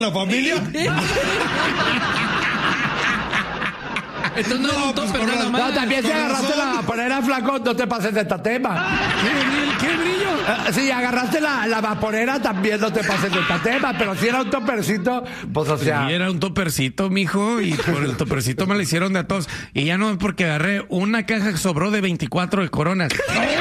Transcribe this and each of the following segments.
la familia. Esto no, era un topper nada más. No, también si agarraste la vaporera, flaco, no te pases de tatema. ¿Qué brillo? Si agarraste la vaporera, también no te pases de tatema. Pero si era un topercito, pues o sea... Sí, era un topercito, mijo, y por el topercito me lo hicieron de a todos. Y ya no es porque agarré una caja que sobró de 24 de Coronas.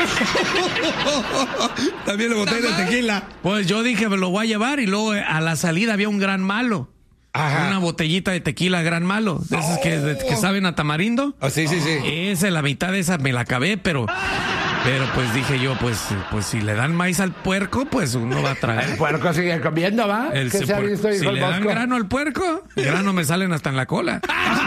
También le boté de tequila. Pues yo dije, me lo voy a llevar, y luego a la salida había un Gran Malo. Ajá. Una botellita de tequila Gran Malo, de esas que saben a tamarindo. Oh, sí. Esa, la mitad de esa me la acabé, pero pues dije yo, pues si le dan maíz al puerco, pues uno va a traer. El puerco sigue comiendo, ¿va? ¿Qué se ha visto, si hijo le el dan Bosco? grano al puerco, grano me salen hasta en la cola.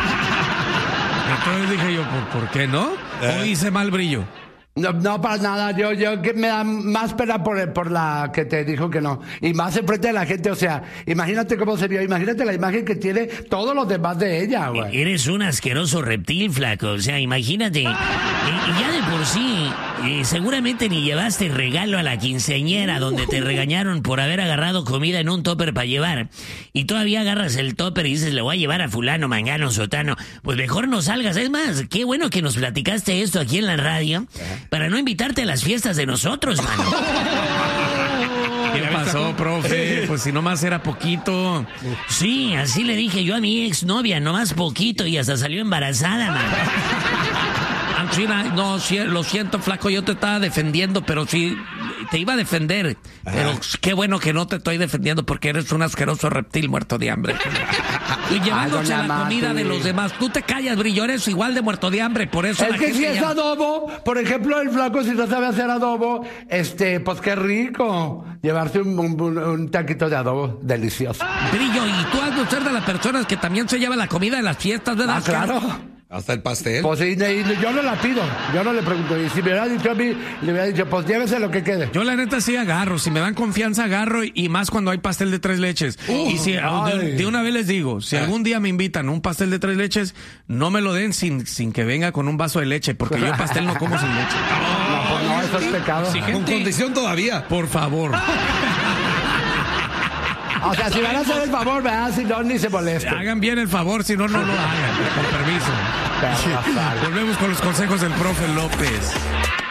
Entonces dije yo, ¿por qué no? O hice mal brillo. No, para nada. Yo que me da más pena por la que te dijo que no. Y más enfrente de la gente. O sea, imagínate cómo se vio. Imagínate la imagen que tiene todos los demás de ella, güey. Eres un asqueroso reptil, flaco. O sea, imagínate. Y ya de por sí, seguramente ni llevaste regalo a la quinceañera donde te regañaron por haber agarrado comida en un topper para llevar. Y todavía agarras el topper y dices, le voy a llevar a fulano, mangano, sotano. Pues mejor no salgas. Es más, qué bueno que nos platicaste esto aquí en la radio para no invitarte a las fiestas de nosotros, mano. ¿Qué pasó, profe? Pues si nomás era poquito. Sí, así le dije yo a mi exnovia, nomás poquito, y hasta salió embarazada, mano. China, no, lo siento, flaco, yo te estaba defendiendo, pero sí, te iba a defender. Pero qué bueno que no te estoy defendiendo porque eres un asqueroso reptil muerto de hambre. Y llevándose a la comida de los demás. Tú te callas, brillo, eres igual de muerto de hambre, por eso Es que si es adobo, por ejemplo, el flaco, si no sabe hacer adobo, pues qué rico llevarse un taquito de adobo delicioso. Brillo, y tú has de ser de las personas que también se lleva la comida de las fiestas, ¿verdad? Ah, claro. Hasta el pastel. Pues y yo no la pido, yo no le pregunto. Y si me hubiera dicho a mí, le hubiera dicho, pues llévese lo que quede. Yo la neta sí agarro, si me dan confianza agarro, y más cuando hay pastel de 3 leches. Y si de una vez les digo, si algún día me invitan un pastel de 3 leches, no me lo den sin que venga con un vaso de leche, porque yo pastel no como sin leche. No, pues no, eso es pecado. Sí, Con condición todavía. Por favor. O sea, si van a hacer el favor, ¿verdad? Si no, ni se molesten. Hagan bien el favor, si no, no lo hagan. Con permiso. Volvemos con los consejos del profe López.